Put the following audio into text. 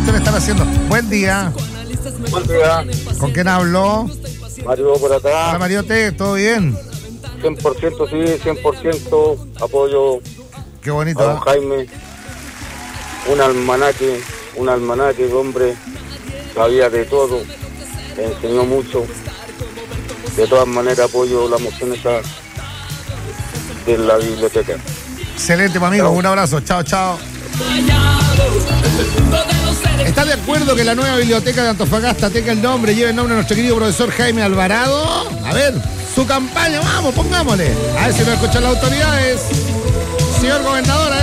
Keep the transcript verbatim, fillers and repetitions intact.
cuestión están haciendo. Buen día. Buen día. ¿Con quién habló? Mario por acá. Hola, Mariote, ¿todo bien? cien por ciento sí, cien por ciento apoyo Qué a bonito. don Jaime. Un almanaque, un almanaque, hombre, sabía de todo, me enseñó mucho. De todas maneras apoyo la moción esa de la biblioteca. Excelente, mi amigo. Un abrazo. Chao, chao. ¿Estás de acuerdo que la nueva biblioteca de Antofagasta tenga el nombre, lleve el nombre de nuestro querido profesor Jaime Alvarado? A ver, su campaña, vamos, pongámosle. A ver si lo escuchan las autoridades. Señor gobernador,